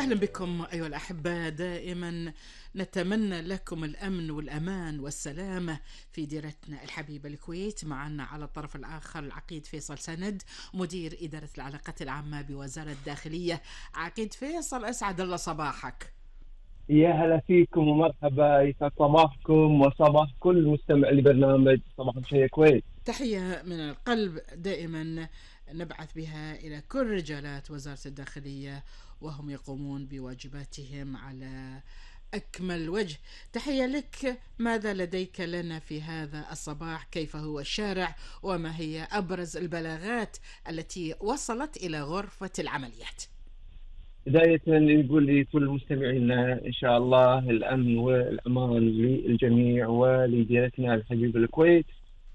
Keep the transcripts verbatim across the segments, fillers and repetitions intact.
أهلا بكم أيها الأحبة. دائما نتمنى لكم الأمن والأمان والسلامة في ديرتنا الحبيبة الكويت. معنا على الطرف الآخر العقيد فيصل سند، مدير إدارة العلاقات العامة بوزارة الداخلية. عقيد فيصل، أسعد الله صباحك. يا هلا فيكم ومرحبا، يسعد صباحكم وصباح كل مستمع لبرنامج صباح الخير كويت. تحية من القلب دائما نبعث بها إلى كل رجالات وزارة الداخلية وهم يقومون بواجباتهم على أكمل وجه. تحية لك. ماذا لديك لنا في هذا الصباح؟ كيف هو الشارع وما هي أبرز البلاغات التي وصلت إلى غرفة العمليات؟ بداية نقول لكل مستمعينا إن شاء الله الأمن والأمان للجميع ولديرتنا الحبيبة الكويت.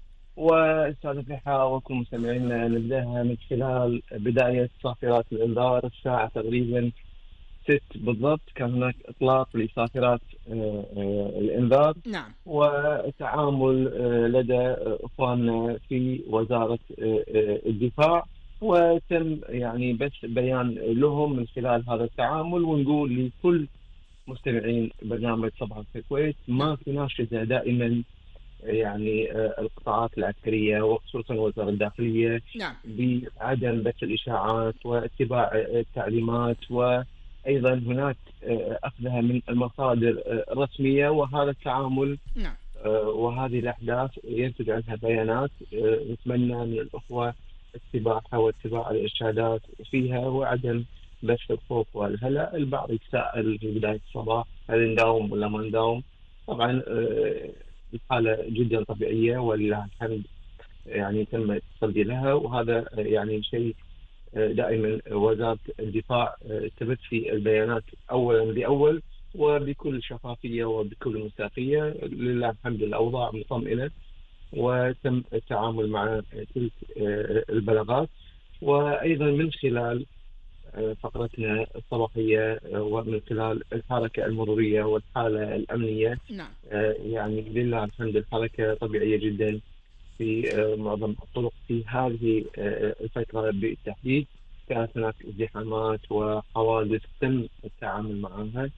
وأستاذ الرحى وكل مستمعينا نبدأها من خلال بداية صافرات الإنذار الساعة تقريبا ست بالضبط. كان هناك إطلاق لصافرات آه، آه، الإنذار نعم. وتعامل آه، لدى آه، إخواننا في وزارة آه، آه، الدفاع، وتم يعني بث بيان لهم من خلال هذا التعامل. ونقول لكل مستمعين برنامج صباح الكويت نعم. ما تناشد دائما يعني آه، القطاعات العسكرية وخصوصا وزارة الداخلية نعم. بعدم بث الإشاعات واتباع آه، التعليمات، وأيضا هناك آه، أخذها من المصادر آه، الرسمية. وهذا التعامل نعم. آه، وهذه الأحداث ينتج عنها بيانات. آه، نتمنى من الأخوة اتباعها واتباع الإرشادات فيها وعدم بث الخوف والهلع. البعض يتساءل في بداية الصباح هل نداوم ولا ما نداوم؟ طبعا آه، الحالة جدا طبيعية ولله الحمد، يعني تم التصدي لها. وهذا آه، يعني شيء آه، دائما وزارة الدفاع آه، تبث في البيانات أولا بأول وبكل شفافية وبكل مصداقية. لله الحمد الأوضاع مطمئنة وتم التعامل مع تلك آه، البلاغات. وأيضا من خلال آه، فقرتنا الصباحية آه، ومن خلال الحركة المرورية والحالة الأمنية، نعم. آه، يعني لله الحمد الحركة طبيعية جدا في آه، معظم الطرق في هذه آه، الفترة بالتحديد. كانت هناك ازدحامات وحوادث تم التعامل معها،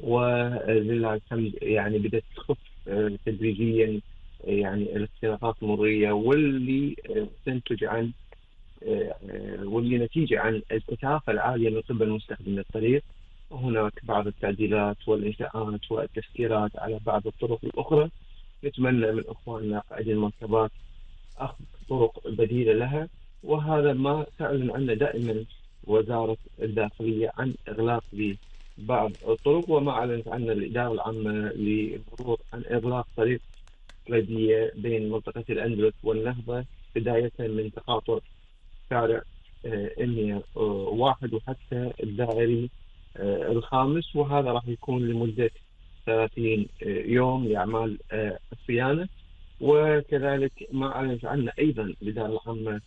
ولله الحمد يعني بدأت تخف آه، تدريجيا آه، يعني الاختراقات المرورية واللي آه، تنتج عن آه، آه، واللي نتيجة عن الكثافة العالية من قبل مستخدمي الطريق. وهناك بعض التعديلات والإنشاءات والتسكيرات على بعض الطرق الأخرى. نتمنى من إخواننا قائدي المركبات أخذ طرق بديلة لها. وهذا ما تعلن عنه دائما وزارة الداخلية عن إغلاق لبعض الطرق، وما أعلنت عنه الإدارة العامة للمرور عن إغلاق طريق ردية بين منطقة الأندلس والنهضة، بداية من تقاطع شارع آه، إنيا آه، واحد وحتى الدائري آه، الخامس. وهذا راح يكون لمدة ثلاثين يوم لأعمال آه، الصيانة. وكذلك ما أعلنت عنه أيضا الإدارة العامة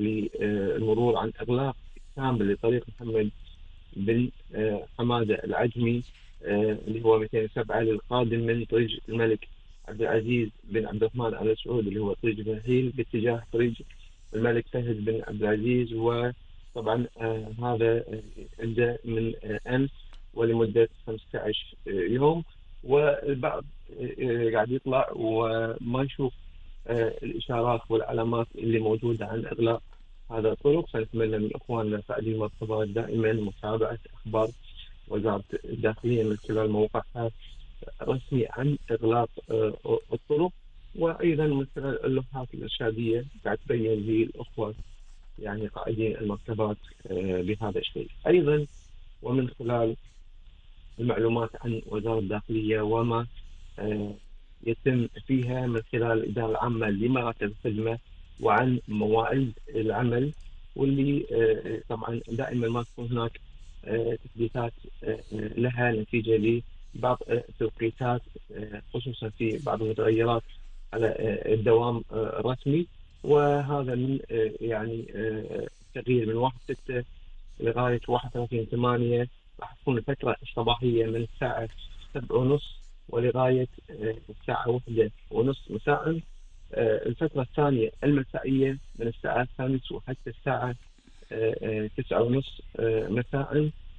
للمرور عن إغلاق كامل لطريق محمد بن آه، حمادة العجمي آه، اللي هو مئتين وسبعة للقادم من طريق الملك عبد العزيز بن عبد الرحمن آل سعود اللي هو طريق بنهيل باتجاه طريق الملك فهد بن عبد العزيز. وطبعا آه، هذا آه، عنده من آه، أمس ولمدة خمسة عشر يوم. والبعض آه، قاعد يطلع وما يشوف آه، الإشارات والعلامات اللي موجودة عن إغلاق هذا الطرق. فنتمنى من إخواننا قائدي المركبات دائما متابعة أخبار وزارة الداخلية من خلال موقعها الرسمي عن إغلاق آه، الطرق. وأيضا من خلال اللوحات الإرشادية قاعد تبين للأخوة يعني قائدين المركبات آه، بهذا الشيء. أيضا ومن خلال المعلومات عن وزارة الداخلية وما آه، يتم فيها من خلال الإدارة العامة لمراكز الخدمة وعن مواعيد العمل، واللي آه، طبعا دائما ما تكون هناك آه، تحديثات آه، لها نتيجة لبعض آه، التوقيتات آه، خصوصا في بعض المتغيرات على آه، الدوام آه، الرسمي. وهذا من آه، يعني آه، تغيير من واحد ستة لغاية واحد وثلاثين ثمانية. راح تكون الفترة الصباحية من الساعة سبعة ونص ولغاية آه، الساعة واحدة ونص مساء. آه، الفترة الثانية المسائية من الساعة الخامس وحتى الساعة آه، آه، تسعة ونص آه، مساء.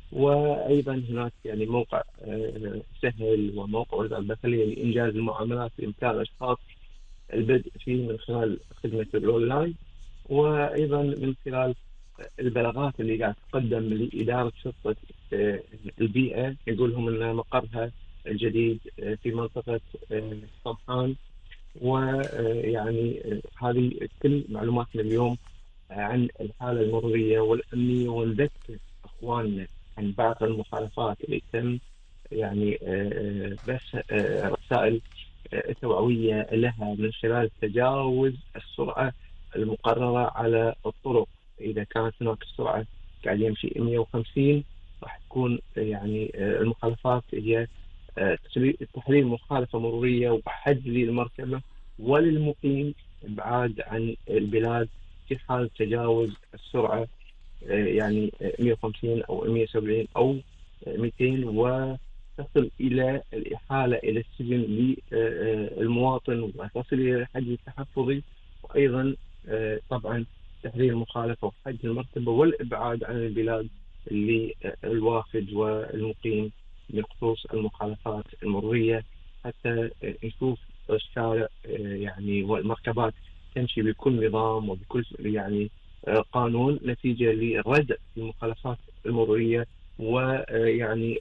وأيضا هناك يعني موقع سهل وموقع وزارة الداخلية لإنجاز المعاملات بإمكان الأشخاص البدء فيه من خلال خدمة الأونلاين، وأيضا من خلال البلاغات اللي قاعد تقدم لإدارة شرطة البيئة، يقول لهم أن مقرها الجديد في منطقة صبحان. ويعني هذه كل معلوماتنا اليوم عن الحالة المرورية والأمنية، ونذكر أخواننا عن بعض المخالفات اللي تم يعني بس رسائل توعوية لها من خلال تجاوز السرعة المقررة على الطرق. إذا كانت هناك السرعة قاعد يمشي مئة وخمسين، راح تكون يعني المخالفات هي تحرير مخالفة مرورية وحد للمركبة وللمقيم إبعاد عن البلاد في حال تجاوز السرعة يعني مئة وخمسين أو مئة وسبعين أو مئتين، وتصل إلى الإحالة إلى السجن للمواطن وتصل إلى الحد التحفظي، وأيضا طبعا تحرير المخالفة وحد المرتبة والإبعاد عن البلاد للوافد والمقيم بخصوص المخالفات المرورية، حتى نشوف الشارع يعني والمركبات تمشي بكل نظام وبكل يعني قانون نتيجة لردع المخالفات المرورية. ويعني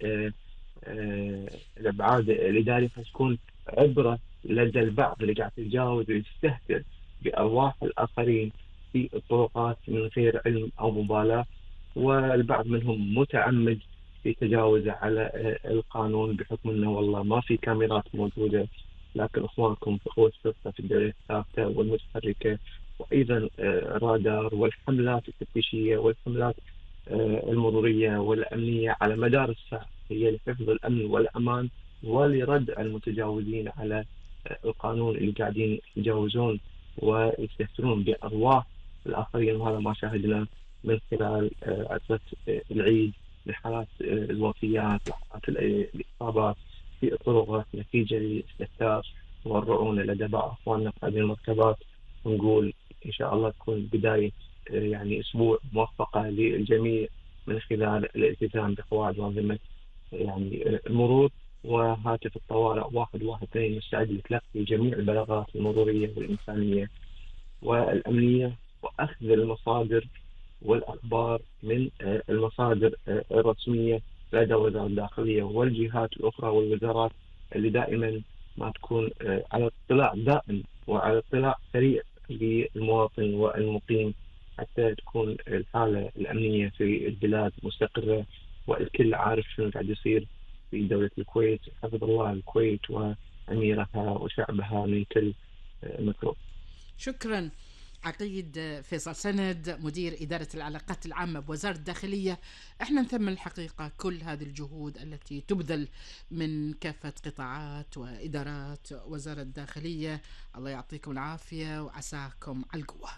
الأبعاد الإدارية تكون عبرة لدى البعض اللي قاعد يتجاوز ويستهتر بأرواح الآخرين في الطرقات من غير علم أو مبالاة، والبعض منهم متعمد في تجاوزه على القانون بحكم أنه والله ما في كاميرات موجودة، لكن إخوانكم في قوة الشرطة في الدولة الثابتة والمتحركة وأيضا الرادار والحملات التفتيشية والحملات المرورية والأمنية على مدار الساعة هي لحفظ الأمن والأمان ولردع المتجاوزين على القانون اللي قاعدين يتجاوزون ويستهترون بأرواح الآخرين. وهذا ما شاهدنا من خلال عطلة العيد من حالات الوفيات وحالات الإصابات في الطرقات نتيجة للاستهتار والرعونة لدى بعض أخواننا في هذه المركبات. ونقول إن شاء الله تكون بداية يعني أسبوع موفقة للجميع من خلال الالتزام بقواعد وأنظمة يعني المرور. وهاتف الطوارئ واحد واحد اثنين مستعد لتلقي جميع البلاغات المرورية والإنسانية والأمنية، وأخذ المصادر والأخبار من المصادر الرسمية لدى وزارة الداخلية والجهات الأخرى والوزارات اللي دائما ما تكون على اطلاع دائم وعلى اطلاع سريع للمواطن والمقيم، حتى تكون الحالة الأمنية في البلاد مستقرة والكل عارف شنو قاعد يصير في دولة الكويت. حفظ الله الكويت وأميرها وشعبها من كل مكروه. شكرا عقيد فيصل سند، مدير إدارة العلاقات العامة بوزارة الداخلية. احنا نثمن الحقيقة كل هذه الجهود التي تبذل من كافة قطاعات وإدارات وزارة الداخلية. الله يعطيكم العافية وعساكم على القوة.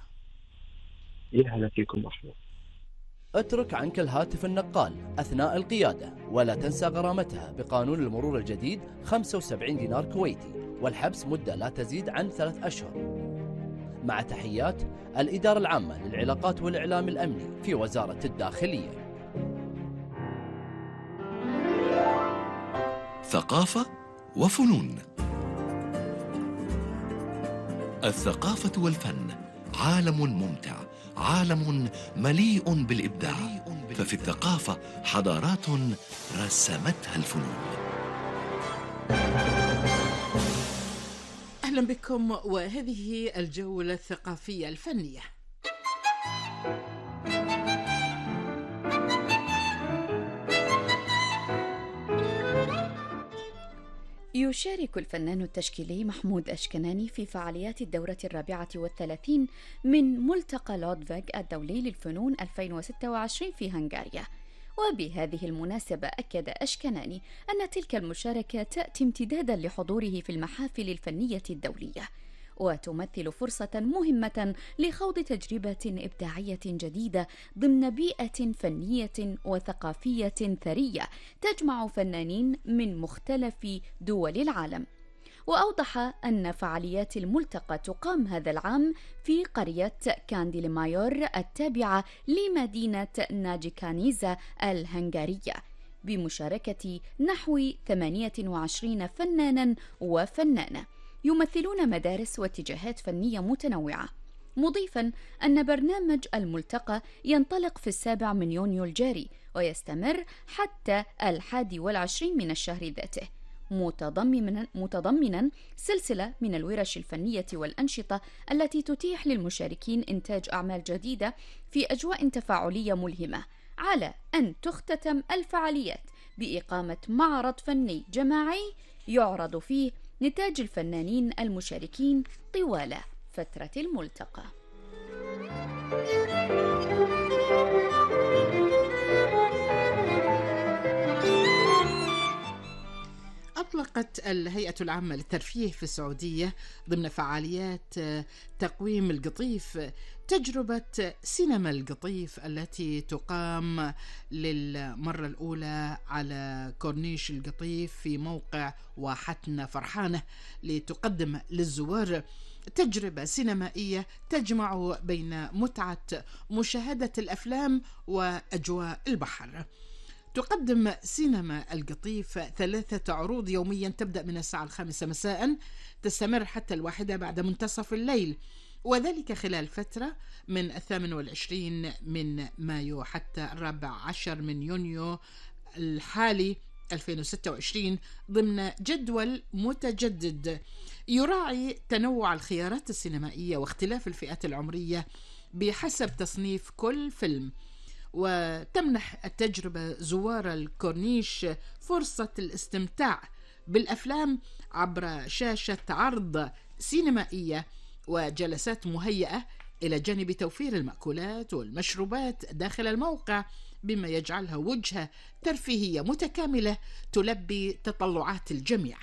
يا هلا فيكم مرحبا. اترك عنك الهاتف النقال أثناء القيادة، ولا تنسى غرامتها بقانون المرور الجديد خمسة وسبعين دينار كويتي، والحبس مدة لا تزيد عن ثلاث أشهر. مع تحيات الإدارة العامة للعلاقات والإعلام الأمني في وزارة الداخلية. ثقافة وفنون. الثقافة والفن عالم ممتع، عالم مليء بالإبداع، ففي الثقافة حضارات رسمتها الفنون. أهلا بكم، وهذه الجولة الثقافية الفنية. يشارك الفنان التشكيلي محمود أشكناني في فعاليات الدورة الرابعة والثلاثين من ملتقى لودفيغ الدولي للفنون ألفين وستة وعشرين في هنغاريا. وبهذه المناسبة أكد أشكناني أن تلك المشاركة تأتي امتدادا لحضوره في المحافل الفنية الدولية، وتمثل فرصة مهمة لخوض تجربة إبداعية جديدة ضمن بيئة فنية وثقافية ثرية تجمع فنانين من مختلف دول العالم. وأوضح أن فعاليات الملتقى تقام هذا العام في قرية كانديلمايور التابعة لمدينة ناجيكانيزا الهنغارية بمشاركة نحو ثمانية وعشرين فنانا وفنانة يمثلون مدارس واتجاهات فنية متنوعة، مضيفا أن برنامج الملتقى ينطلق في السابع من يونيو الجاري ويستمر حتى الحادي والعشرين من الشهر ذاته، متضمنا متضمنا سلسلة من الورش الفنية والأنشطة التي تتيح للمشاركين إنتاج أعمال جديدة في أجواء تفاعلية ملهمة، على أن تختتم الفعاليات بإقامة معرض فني جماعي يعرض فيه نتاج الفنانين المشاركين طوال فترة الملتقى. أطلقت الهيئة العامة للترفيه في السعودية ضمن فعاليات تقويم القطيف تجربة سينما القطيف التي تقام للمرة الأولى على كورنيش القطيف في موقع واحتنا فرحانة، لتقدم للزوار تجربة سينمائية تجمع بين متعة مشاهدة الأفلام وأجواء البحر. تقدم سينما القطيف ثلاثة عروض يوميا تبدأ من الساعة الخامسة مساء، تستمر حتى الواحدة بعد منتصف الليل، وذلك خلال فترة من الثامن والعشرين من مايو حتى الرابع عشر من يونيو الحالي ألفين وستة وعشرين، ضمن جدول متجدد يراعي تنوع الخيارات السينمائية واختلاف الفئات العمرية بحسب تصنيف كل فيلم، وتمنح التجربة زوار الكورنيش فرصة الاستمتاع بالأفلام عبر شاشة عرض سينمائية وجلسات مهيئة، إلى جانب توفير المأكولات والمشروبات داخل الموقع، بما يجعلها وجهة ترفيهية متكاملة تلبي تطلعات الجميع.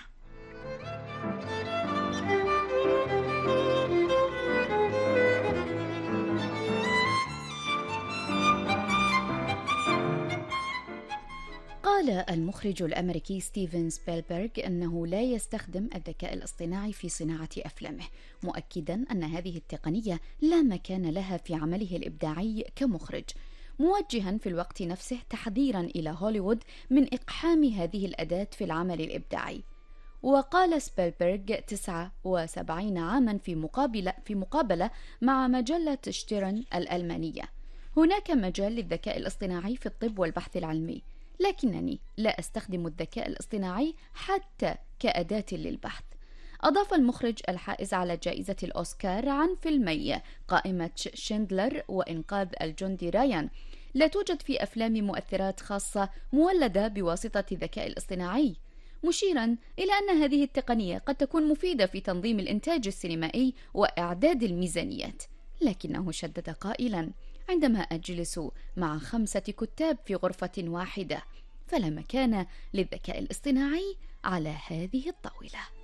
قال المخرج الأمريكي ستيفن سبيلبرغ أنه لا يستخدم الذكاء الاصطناعي في صناعة أفلامه، مؤكدا أن هذه التقنية لا مكان لها في عمله الإبداعي كمخرج، موجها في الوقت نفسه تحذيرا إلى هوليوود من إقحام هذه الأداة في العمل الإبداعي. وقال سبيلبرغ تسعة وسبعين عاما في مقابلة, في مقابلة مع مجلة شتيرن الألمانية: هناك مجال للذكاء الاصطناعي في الطب والبحث العلمي، لكنني لا أستخدم الذكاء الاصطناعي حتى كأداة للبحث. أضاف المخرج الحائز على جائزة الأوسكار عن فيلمي قائمة شندلر وإنقاذ الجندي رايان: لا توجد في أفلام مؤثرات خاصة مولدة بواسطة الذكاء الاصطناعي، مشيرا إلى أن هذه التقنية قد تكون مفيدة في تنظيم الإنتاج السينمائي وإعداد الميزانيات، لكنه شدد قائلا: عندما أجلس مع خمسة كتاب في غرفة واحدة فلا مكان للذكاء الاصطناعي على هذه الطاولة.